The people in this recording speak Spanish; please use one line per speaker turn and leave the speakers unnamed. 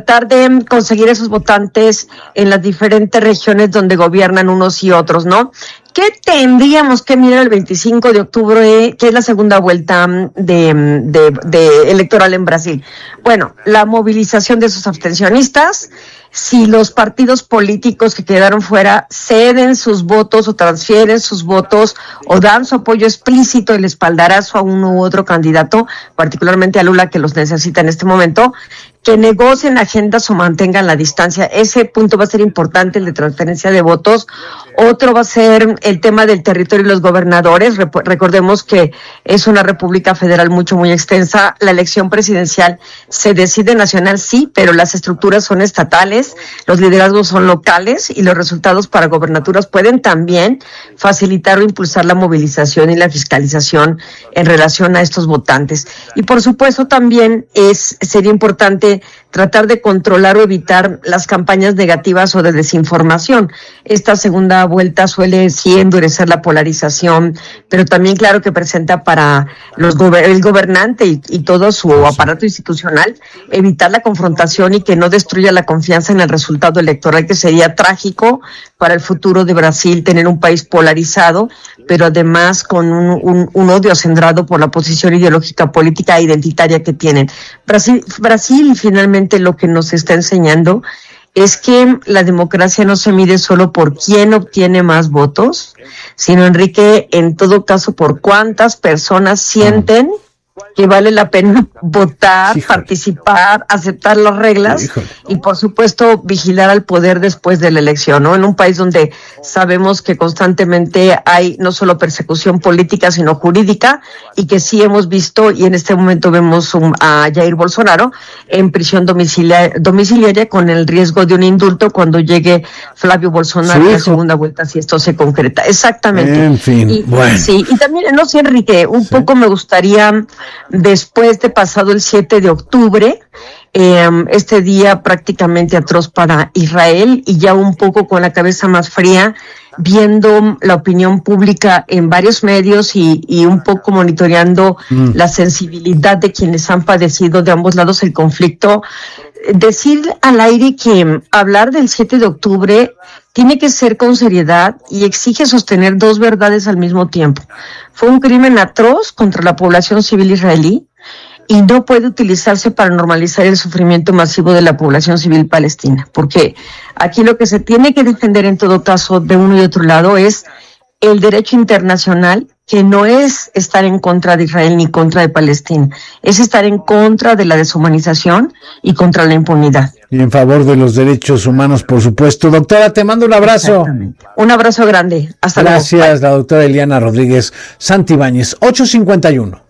tratar de conseguir esos votantes en las diferentes regiones donde gobiernan unos y otros, ¿no? ¿Qué tendríamos que mirar el 25 de octubre, que es la segunda vuelta de electoral en Brasil? Bueno, la movilización de sus abstencionistas, si los partidos políticos que quedaron fuera ceden sus votos o transfieren sus votos o dan su apoyo explícito, el espaldarazo a uno u otro candidato, particularmente a Lula, que los necesita en este momento, que negocien agendas o mantengan la distancia. Ese punto va a ser importante, el de transferencia de votos. Otro va a ser el tema del territorio y los gobernadores. Recordemos que es una república federal muy extensa. La elección presidencial se decide nacional, sí, pero las estructuras son estatales, los liderazgos son locales y los resultados para gobernaturas pueden también facilitar o impulsar la movilización y la fiscalización en relación a estos votantes. Y por supuesto también sería importante tratar de controlar o evitar las campañas negativas o de desinformación. Esta segunda vuelta suele sí endurecer la polarización, pero también claro que presenta para el gobernante y todo su aparato institucional evitar la confrontación y que no destruya la confianza en el resultado electoral, que sería trágico para el futuro de Brasil tener un país polarizado, pero además con un odio acendrado por la posición ideológica, política e identitaria que tienen. Brasil finalmente lo que nos está enseñando es que la democracia no se mide solo por quién obtiene más votos, sino, Enrique, en todo caso por cuántas personas sienten que vale la pena votar, participar, aceptar las reglas y, por supuesto, vigilar al poder después de la elección, ¿no? En un país donde sabemos que constantemente hay no solo persecución política, sino jurídica, y que sí hemos visto, y en este momento vemos a Jair Bolsonaro en prisión domiciliaria con el riesgo de un indulto cuando llegue Flavio Bolsonaro en la segunda vuelta, si esto se concreta. Exactamente.
En fin, bueno.
Sí, y también, no sé, Enrique, un poco me gustaría, después de pasado el 7 de octubre, este día prácticamente atroz para Israel, y ya un poco con la cabeza más fría, viendo la opinión pública en varios medios y un poco monitoreando la sensibilidad de quienes han padecido de ambos lados el conflicto, decir al aire que hablar del 7 de octubre tiene que ser con seriedad y exige sostener dos verdades al mismo tiempo. Fue un crimen atroz contra la población civil israelí y no puede utilizarse para normalizar el sufrimiento masivo de la población civil palestina, porque aquí lo que se tiene que defender en todo caso de uno y otro lado es el derecho internacional, que no es estar en contra de Israel ni contra de Palestina, es estar en contra de la deshumanización y contra la impunidad.
Y en favor de los derechos humanos, por supuesto. Doctora, te mando un abrazo.
Un abrazo grande. Hasta luego.
Gracias, la doctora Eliana Rodríguez Santibáñez. 8:51.